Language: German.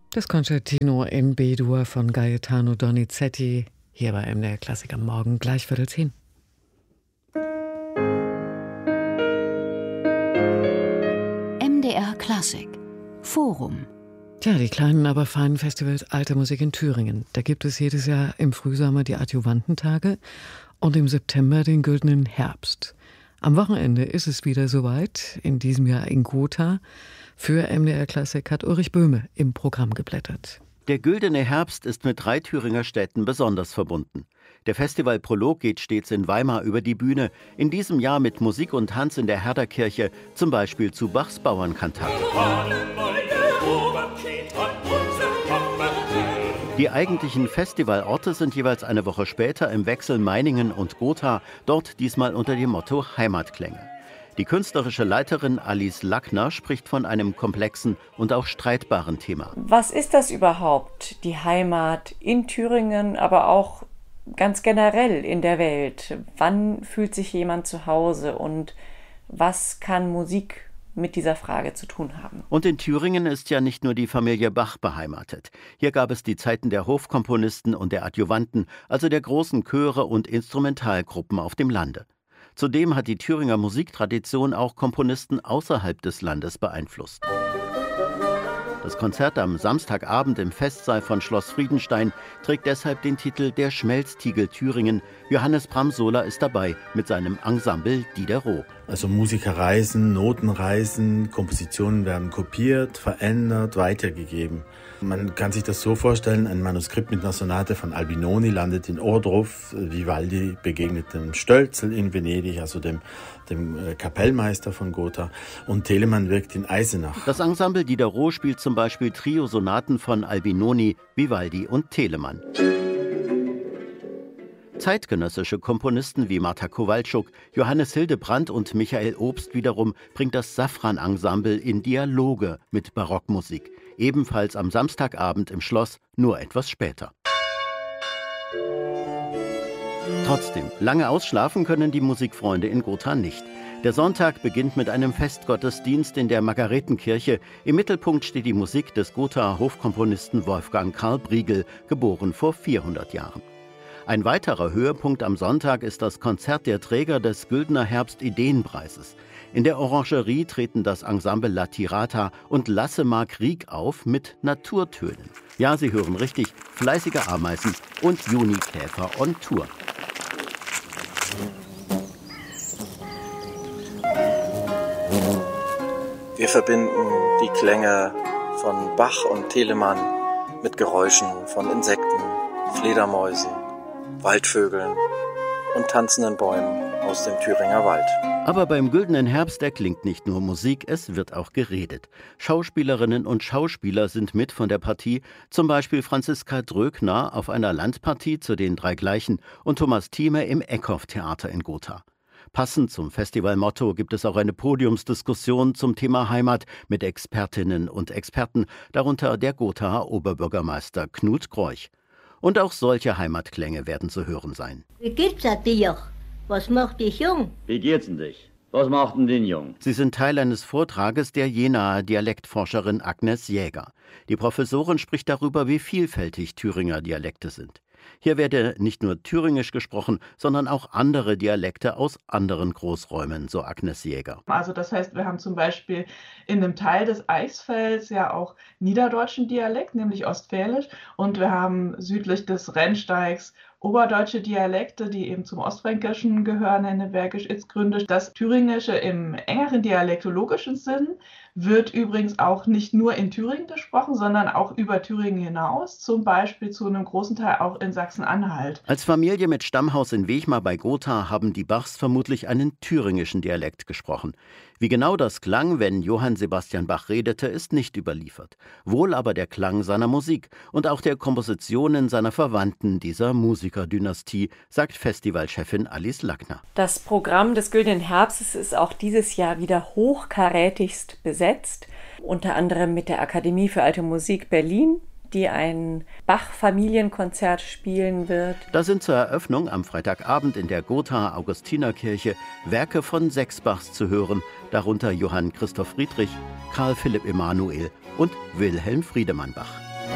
Das Concertino in B-Dur von Gaetano Donizetti, hier bei MDR Klassik am Morgen, gleich 9:15. MDR Klassik Forum. Tja, die kleinen, aber feinen Festivals Alte Musik in Thüringen. Da gibt es jedes Jahr im Frühsommer die Adjuvantentage und im September den Güldenen Herbst. Am Wochenende ist es wieder soweit, in diesem Jahr in Gotha. Für MDR Klassik hat Ulrich Böhme im Programm geblättert. Der Güldene Herbst ist mit 3 Thüringer Städten besonders verbunden. Der Festivalprolog geht stets in Weimar über die Bühne, in diesem Jahr mit Musik und Tanz in der Herderkirche, zum Beispiel zu Bachs Bauernkantat. Die eigentlichen Festivalorte sind jeweils eine Woche später im Wechsel Meiningen und Gotha, dort diesmal unter dem Motto Heimatklänge. Die künstlerische Leiterin Alice Lackner spricht von einem komplexen und auch streitbaren Thema. Was ist das überhaupt, die Heimat in Thüringen, aber auch ganz generell in der Welt? Wann fühlt sich jemand zu Hause und was kann Musik mit dieser Frage zu tun haben? Und in Thüringen ist ja nicht nur die Familie Bach beheimatet. Hier gab es die Zeiten der Hofkomponisten und der Adjuvanten, also der großen Chöre und Instrumentalgruppen auf dem Lande. Zudem hat die Thüringer Musiktradition auch Komponisten außerhalb des Landes beeinflusst. Das Konzert am Samstagabend im Festsaal von Schloss Friedenstein trägt deshalb den Titel Der Schmelztiegel Thüringen. Johannes Bramsola ist dabei mit seinem Ensemble Diderot. Also Musiker reisen, Noten reisen, Kompositionen werden kopiert, verändert, weitergegeben. Man kann sich das so vorstellen, ein Manuskript mit einer Sonate von Albinoni landet in Ohrdruf. Vivaldi begegnet dem Stölzel in Venedig, also dem Kapellmeister von Gotha. Und Telemann wirkt in Eisenach. Das Ensemble Diderot spielt zum Beispiel Trio-Sonaten von Albinoni, Vivaldi und Telemann. Zeitgenössische Komponisten wie Marta Kowalczuk, Johannes Hildebrandt und Michael Obst wiederum bringt das Safran-Ensemble in Dialoge mit Barockmusik. Ebenfalls am Samstagabend im Schloss, nur etwas später. Trotzdem, lange ausschlafen können die Musikfreunde in Gotha nicht. Der Sonntag beginnt mit einem Festgottesdienst in der Margaretenkirche. Im Mittelpunkt steht die Musik des Gothaer Hofkomponisten Wolfgang Karl Briegel, geboren vor 400 Jahren. Ein weiterer Höhepunkt am Sonntag ist das Konzert der Träger des Güldner Herbst Ideenpreises. In der Orangerie treten das Ensemble La Tirata und Lasse Mark Rieck auf mit Naturtönen. Ja, Sie hören richtig, fleißige Ameisen und Junikäfer on Tour. Wir verbinden die Klänge von Bach und Telemann mit Geräuschen von Insekten, Fledermäusen, Waldvögeln und tanzenden Bäumen aus dem Thüringer Wald. Aber beim Güldenen Herbst erklingt nicht nur Musik, es wird auch geredet. Schauspielerinnen und Schauspieler sind mit von der Partie, zum Beispiel Franziska Dröckner auf einer Landpartie zu den 3 Gleichen und Thomas Thieme im Eckhoff-Theater in Gotha. Passend zum Festivalmotto gibt es auch eine Podiumsdiskussion zum Thema Heimat mit Expertinnen und Experten, darunter der Gothaer Oberbürgermeister Knut Groich. Und auch solche Heimatklänge werden zu hören sein. Wie geht's dir? Was macht dich jung? Wie geht's denn dich? Was macht denn den Jung? Sie sind Teil eines Vortrages der Jenaer Dialektforscherin Agnes Jäger. Die Professorin spricht darüber, wie vielfältig Thüringer Dialekte sind. Hier werde nicht nur Thüringisch gesprochen, sondern auch andere Dialekte aus anderen Großräumen, so Agnes Jäger. Also das heißt, wir haben zum Beispiel in einem Teil des Eichsfelds ja auch niederdeutschen Dialekt, nämlich Ostfälisch. Und wir haben südlich des Rennsteigs oberdeutsche Dialekte, die eben zum Ostfränkischen gehören, Hennebergisch, Itzgründisch. Das Thüringische im engeren dialektologischen Sinn wird übrigens auch nicht nur in Thüringen gesprochen, sondern auch über Thüringen hinaus, zum Beispiel zu einem großen Teil auch in Sachsen-Anhalt. Als Familie mit Stammhaus in Wechmar bei Gotha haben die Bachs vermutlich einen thüringischen Dialekt gesprochen. Wie genau das klang, wenn Johann Sebastian Bach redete, ist nicht überliefert. Wohl aber der Klang seiner Musik und auch der Kompositionen seiner Verwandten dieser Musikerdynastie, sagt Festivalchefin Alice Lackner. Das Programm des Güldenen Herbstes ist auch dieses Jahr wieder hochkarätigst besetzt, unter anderem mit der Akademie für Alte Musik Berlin, die ein Bach-Familienkonzert spielen wird. Da sind zur Eröffnung am Freitagabend in der Gothaer Augustinerkirche Werke von 6 Bachs zu hören, darunter Johann Christoph Friedrich, Karl Philipp Emanuel und Wilhelm Friedemann Bach.